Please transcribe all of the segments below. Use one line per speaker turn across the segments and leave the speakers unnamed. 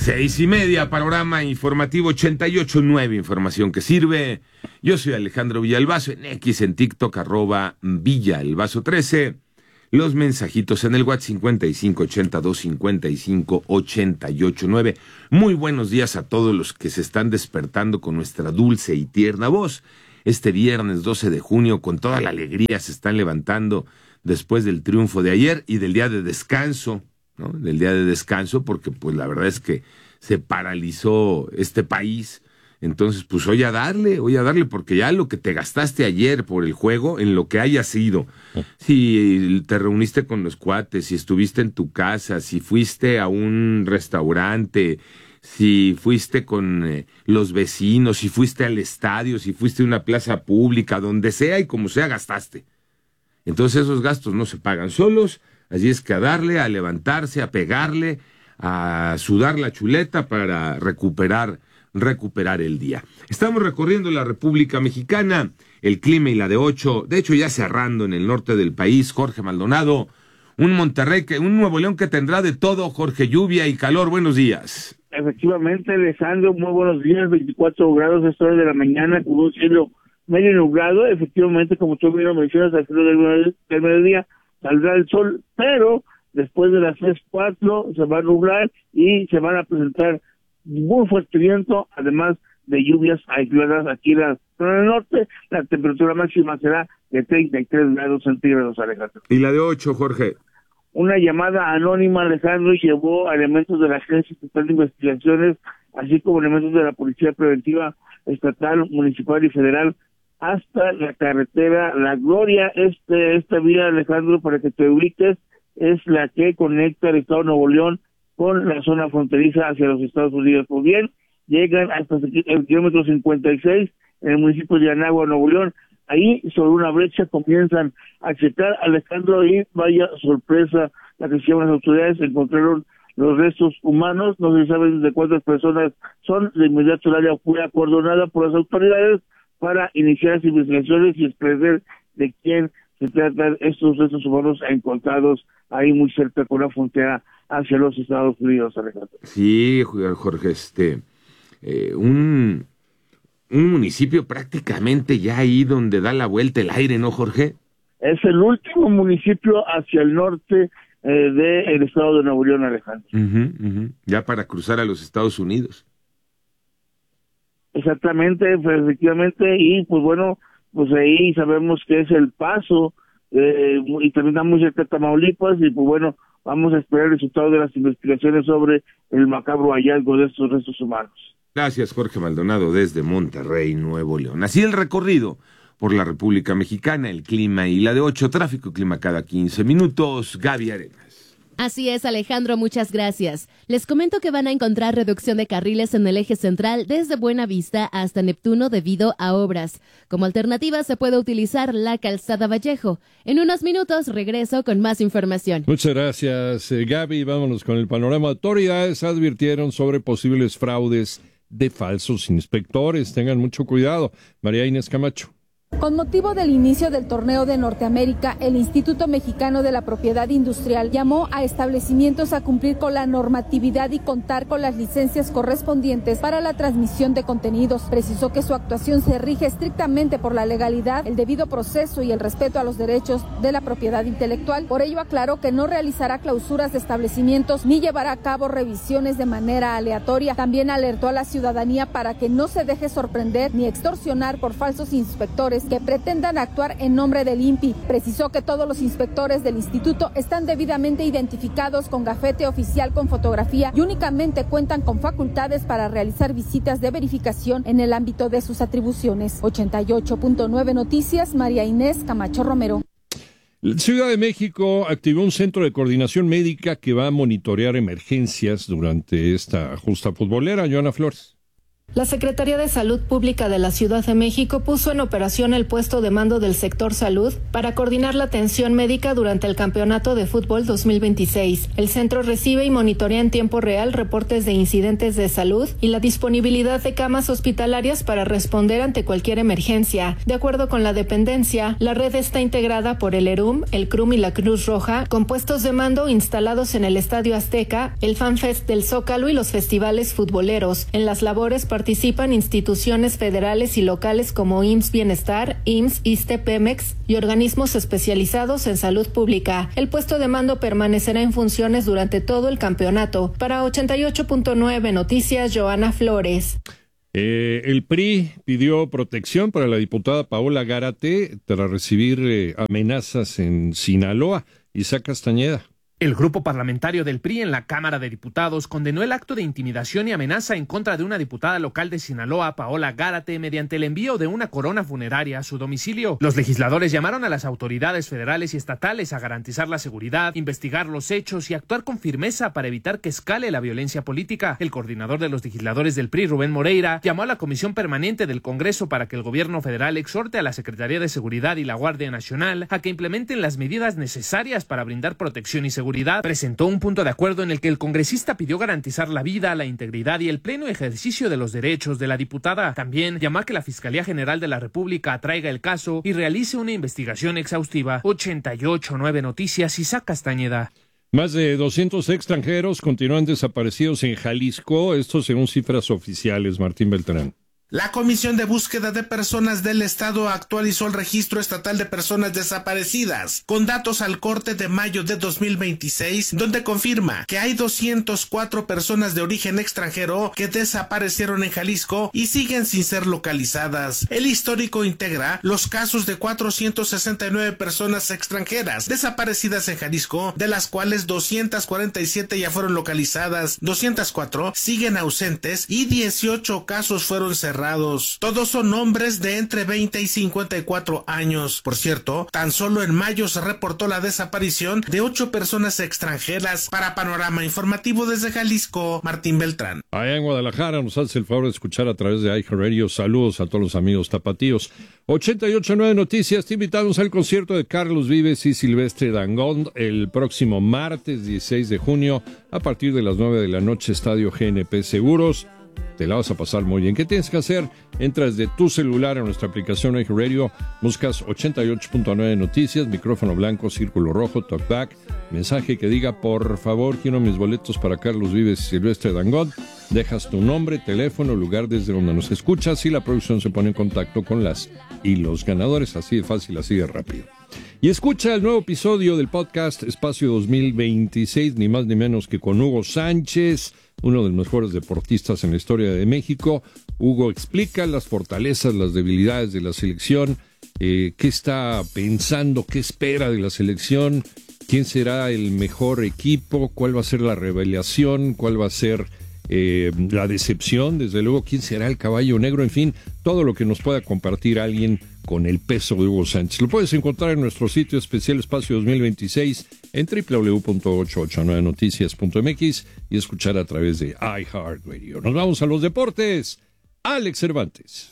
6:30, panorama informativo 88.9, información que sirve. Yo soy Alejandro Villalbazo, en X, en TikTok, @Villalbazo13. Los mensajitos en el WhatsApp 55825588.9. Muy buenos días a todos los que se están despertando con nuestra dulce y tierna voz. Este viernes 12 de junio, con toda la alegría, se están levantando después del triunfo de ayer y del día de descanso, ¿no? Del día de descanso, porque pues la verdad es que se paralizó este país. Entonces, pues hoy a darle, porque ya lo que te gastaste ayer por el juego, en lo que haya sido, si te reuniste con los cuates, si estuviste en tu casa, si fuiste a un restaurante, si fuiste con los vecinos, si fuiste al estadio, si fuiste a una plaza pública, donde sea y como sea gastaste. Entonces esos gastos no se pagan solos, así es que a darle, a levantarse, a pegarle, a sudar la chuleta para recuperar el día. Estamos recorriendo la República Mexicana, el clima y la de 8, de hecho ya cerrando en el norte del país. Jorge Maldonado, un Nuevo León que tendrá de todo. Jorge, lluvia y calor, buenos días.
Efectivamente, Alejandro, muy buenos días, 24 grados a esta hora de la mañana, con un cielo medio nublado. Efectivamente, como tú bien lo mencionas, al final del mediodía saldrá el sol, pero después de las 3:04 se va a nublar y se van a presentar muy fuerte viento, además de lluvias aisladas aquí en la zona del norte. La temperatura máxima será de 33 grados centígrados, Alejandro.
¿Y la de 8, Jorge?
Una llamada anónima, Alejandro, llevó a elementos de la Agencia Estatal de Investigaciones, así como elementos de la Policía Preventiva Estatal, Municipal y Federal, hasta la carretera La Gloria. Esta vía, Alejandro, para que te ubiques, es la que conecta el estado de Nuevo León con la zona fronteriza hacia los Estados Unidos. Pues bien, llegan hasta el kilómetro 56 en el municipio de Anáhuac, Nuevo León. Ahí, sobre una brecha, comienzan a checar, Alejandro, y vaya sorpresa la que se llaman las autoridades, encontraron los restos humanos, no se sabe de cuántas personas son. De inmediato el área fue acordonada por las autoridades para iniciar las investigaciones y esclarecer de quién se tratan estos restos humanos encontrados ahí muy cerca con la frontera hacia los Estados Unidos, Alejandro.
Sí, Jorge, un municipio prácticamente ya ahí donde da la vuelta el aire, ¿no, Jorge?
Es el último municipio hacia el norte del estado de Nuevo León, Alejandro.
Ya para cruzar a los Estados Unidos.
Exactamente, pues, efectivamente, y pues bueno, pues ahí sabemos que es El Paso, y también está muy cerca de Tamaulipas, y pues bueno, vamos a esperar el resultado de las investigaciones sobre el macabro hallazgo de estos restos humanos.
Gracias, Jorge Maldonado, desde Monterrey, Nuevo León. Así el recorrido por la República Mexicana, el clima y la de 8, tráfico y clima cada 15 minutos. Gaby Arenas.
Así es, Alejandro, muchas gracias. Les comento que van a encontrar reducción de carriles en el eje central desde Buenavista hasta Neptuno debido a obras. Como alternativa se puede utilizar la calzada Vallejo. En unos minutos regreso con más información.
Muchas gracias, Gaby. Vámonos con el panorama. Autoridades advirtieron sobre posibles fraudes de falsos inspectores. Tengan mucho cuidado. María Inés Camacho.
Con motivo del inicio del torneo de Norteamérica, el Instituto Mexicano de la Propiedad Industrial llamó a establecimientos a cumplir con la normatividad y contar con las licencias correspondientes para la transmisión de contenidos. Precisó que su actuación se rige estrictamente por la legalidad, el debido proceso y el respeto a los derechos de la propiedad intelectual. Por ello aclaró que no realizará clausuras de establecimientos ni llevará a cabo revisiones de manera aleatoria. También alertó a la ciudadanía para que no se deje sorprender ni extorsionar por falsos inspectores que pretendan actuar en nombre del INPI. Precisó que todos los inspectores del instituto están debidamente identificados con gafete oficial con fotografía y únicamente cuentan con facultades para realizar visitas de verificación en el ámbito de sus atribuciones. 88.9 Noticias, María Inés Camacho Romero.
Ciudad de México activó un centro de coordinación médica que va a monitorear emergencias durante esta justa futbolera. Joana Flores.
La Secretaría de Salud Pública de la Ciudad de México puso en operación el puesto de mando del sector salud para coordinar la atención médica durante el Campeonato de Fútbol 2026. El centro recibe y monitorea en tiempo real reportes de incidentes de salud y la disponibilidad de camas hospitalarias para responder ante cualquier emergencia. De acuerdo con la dependencia, la red está integrada por el ERUM, el CRUM y la Cruz Roja, con puestos de mando instalados en el Estadio Azteca, el FanFest del Zócalo y los festivales futboleros. En las labores participan instituciones federales y locales como IMSS Bienestar, IMSS, ISSSTE, Pemex y organismos especializados en salud pública. El puesto de mando permanecerá en funciones durante todo el campeonato. Para 88.9 Noticias, Joana Flores.
El PRI pidió protección para la diputada Paola Gárate tras recibir amenazas en Sinaloa. Isaac Castañeda.
El grupo parlamentario del PRI en la Cámara de Diputados condenó el acto de intimidación y amenaza en contra de una diputada local de Sinaloa, Paola Gárate, mediante el envío de una corona funeraria a su domicilio. Los legisladores llamaron a las autoridades federales y estatales a garantizar la seguridad, investigar los hechos y actuar con firmeza para evitar que escale la violencia política. El coordinador de los legisladores del PRI, Rubén Moreira, llamó a la Comisión Permanente del Congreso para que el gobierno federal exhorte a la Secretaría de Seguridad y la Guardia Nacional a que implementen las medidas necesarias para brindar protección y seguridad. Presentó un punto de acuerdo en el que el congresista pidió garantizar la vida, la integridad y el pleno ejercicio de los derechos de la diputada. También llamó a que la Fiscalía General de la República atraiga el caso y realice una investigación exhaustiva. 88.9 Noticias, Isaac Castañeda.
Más de 200 extranjeros continúan desaparecidos en Jalisco, esto según cifras oficiales. Martín Beltrán.
La Comisión de Búsqueda de Personas del Estado actualizó el Registro Estatal de Personas Desaparecidas, con datos al corte de mayo de 2026, donde confirma que hay 204 personas de origen extranjero que desaparecieron en Jalisco y siguen sin ser localizadas. El histórico integra los casos de 469 personas extranjeras desaparecidas en Jalisco, de las cuales 247 ya fueron localizadas, 204 siguen ausentes y 18 casos fueron cerrados. Todos son hombres de entre 20 y 54 años. Por cierto, tan solo en mayo se reportó la desaparición de 8 personas extranjeras. Para Panorama Informativo desde Jalisco, Martín Beltrán.
Allá en Guadalajara nos hace el favor de escuchar a través de iHeartRadio. Saludos a todos los amigos tapatíos. 88.9 Noticias, te invitamos al concierto de Carlos Vives y Silvestre Dangond el próximo martes 16 de junio a partir de las 9 de la noche, Estadio GNP Seguros. Te la vas a pasar muy bien. ¿Qué tienes que hacer? Entras de tu celular a nuestra aplicación iHeartRadio, buscas 88.9 Noticias, micrófono blanco, círculo rojo, talkback, mensaje que diga, por favor, quiero mis boletos para Carlos Vives y Silvestre Dangond. Dejas tu nombre, teléfono, lugar desde donde nos escuchas y la producción se pone en contacto con las y los ganadores. Así de fácil, así de rápido. Y escucha el nuevo episodio del podcast Espacio 2026, ni más ni menos que con Hugo Sánchez, uno de los mejores deportistas en la historia de México. Hugo explica las fortalezas, las debilidades de la selección, qué está pensando, qué espera de la selección, quién será el mejor equipo, cuál va a ser la revelación, cuál va a ser la decepción, desde luego, quién será el caballo negro, en fin, todo lo que nos pueda compartir alguien con el peso de Hugo Sánchez. Lo puedes encontrar en nuestro sitio especial Espacio 2026 en www.889noticias.mx y escuchar a través de iHeartRadio. Nos vamos a los deportes. Alex Cervantes.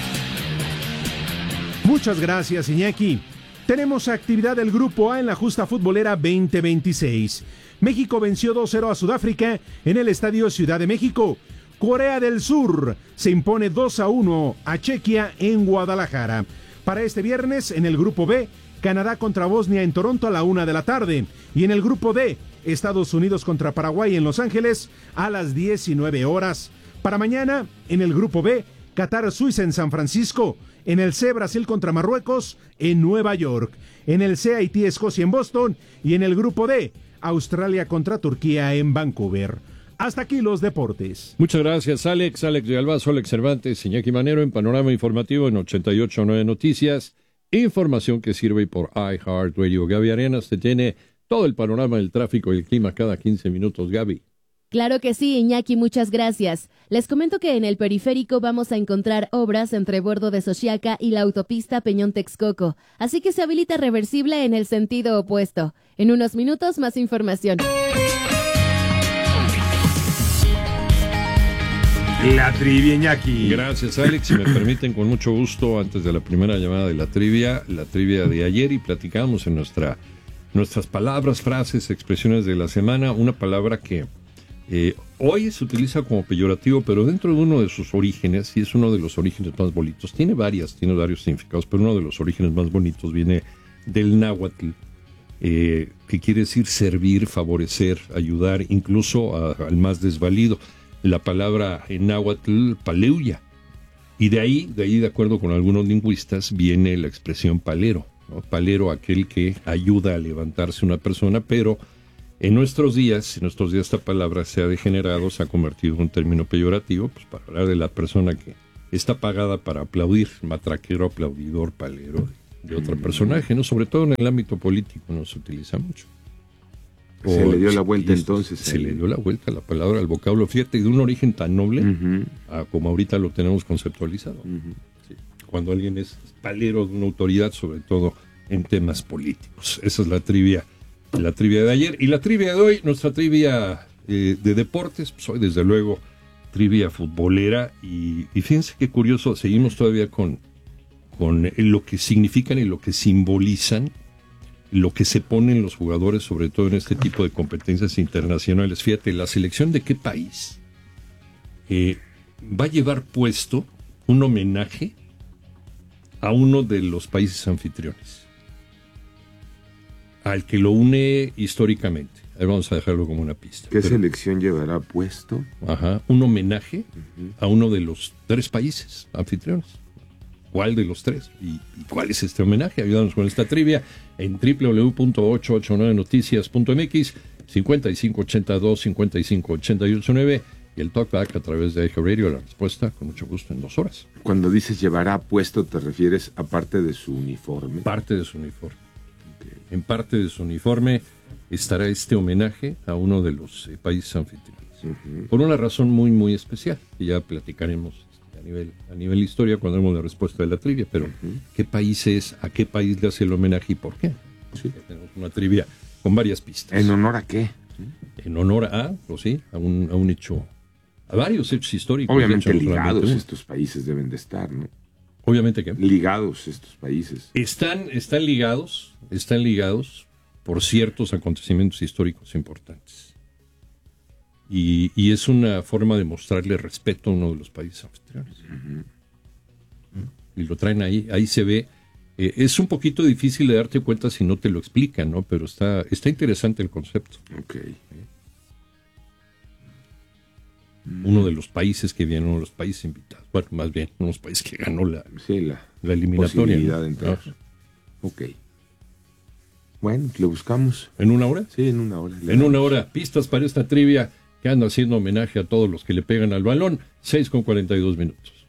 Muchas gracias, Iñaki. Tenemos actividad del Grupo A en la justa futbolera 2026. México venció 2-0 a Sudáfrica en el Estadio Ciudad de México. Corea del Sur se impone 2-1 a Chequia en Guadalajara. Para este viernes, en el Grupo B, Canadá contra Bosnia en Toronto a la 1 de la tarde. Y en el Grupo D, Estados Unidos contra Paraguay en Los Ángeles a las 19 horas. Para mañana, en el Grupo B, Qatar-Suiza en San Francisco. En el C, Brasil contra Marruecos en Nueva York. En el C, Haití-Escocia en Boston. Y en el Grupo D, Australia contra Turquía en Vancouver. Hasta aquí los deportes.
Muchas gracias, Alex. Alex de Albazo, Alex Cervantes, Iñaki Manero en Panorama Informativo en 88.9 Noticias. Información que sirve por iHeartRadio. Gaby Arenas te tiene todo el panorama del tráfico y el clima cada 15 minutos, Gaby.
Claro que sí, Iñaki, muchas gracias. Les comento que en el periférico vamos a encontrar obras entre Bordo de Xochiaca y la autopista Peñón-Texcoco, así que se habilita reversible en el sentido opuesto. En unos minutos, más información.
La trivia, Iñaki.
Gracias, Alex. Si me permiten, con mucho gusto, antes de la primera llamada de la trivia de ayer, y platicamos en nuestras palabras, frases, expresiones de la semana, una palabra que hoy se utiliza como peyorativo, pero dentro de uno de sus orígenes, y es uno de los orígenes más bonitos, tiene varios significados, pero uno de los orígenes más bonitos viene del náhuatl, que quiere decir servir, favorecer, ayudar, incluso al más desvalido. La palabra en náhuatl, paleuya. Y de ahí, de acuerdo con algunos lingüistas, viene la expresión palero, ¿no? Palero, aquel que ayuda a levantarse una persona, pero en nuestros días esta palabra se ha degenerado, se ha convertido en un término peyorativo, pues para hablar de la persona que está pagada para aplaudir, matraquero, aplaudidor, palero de otro personaje, ¿no? Sobre todo en el ámbito político no se utiliza mucho.
Se le dio la vuelta entonces.
Se le dio la vuelta a la palabra, al vocablo, fíjate, de un origen tan noble a como ahorita lo tenemos conceptualizado. Sí. Cuando alguien es palero de una autoridad, sobre todo en temas políticos. Esa es la trivia de ayer. Y la trivia de hoy, nuestra trivia de deportes, pues hoy desde luego trivia futbolera. Y fíjense qué curioso, seguimos todavía con lo que significan y lo que simbolizan, lo que se ponen los jugadores, sobre todo en este tipo de competencias internacionales. Fíjate, la selección de qué país va a llevar puesto un homenaje a uno de los países anfitriones, al que lo une históricamente. Ahí vamos a dejarlo como una pista.
¿Qué selección llevará puesto?
Un homenaje a uno de los 3 países anfitriones. ¿Cuál de los 3? ¿Y cuál es este homenaje? Ayúdanos con esta trivia en www.889noticias.mx, 5582-55889 y el talkback a través de Eje Radio. La respuesta, con mucho gusto, en 2 horas.
Cuando dices llevará puesto, ¿te refieres a parte de su uniforme?
Parte de su uniforme. Okay. En parte de su uniforme estará este homenaje a uno de los países anfitriones. Por una razón muy, muy especial, que ya platicaremos a nivel historia cuando demos la respuesta de la trivia, pero ¿qué país es? ¿A qué país le hace el homenaje y por qué? Sí. Tenemos una trivia con varias pistas.
¿En honor a qué?
En honor a, pues sí, a un hecho, a varios hechos históricos.
Obviamente ligados estos países deben de estar, ¿no?
Obviamente que
ligados estos países.
Están ligados por ciertos acontecimientos históricos importantes. Y es una forma de mostrarle respeto a uno de los países anfitriones. Y lo traen ahí se ve. Es un poquito difícil de darte cuenta si no te lo explican, ¿no? Pero está interesante el concepto.
Okay.
Uno de los países que viene, uno de los países invitados. Bueno, más bien, uno de los países que ganó la eliminatoria.
Posibilidad de entrar. Ok. Bueno, lo buscamos.
¿En 1 hora?
Sí, en 1 hora.
En 1 hora. Pistas para esta trivia que anda haciendo homenaje a todos los que le pegan al balón. 6:42 minutos.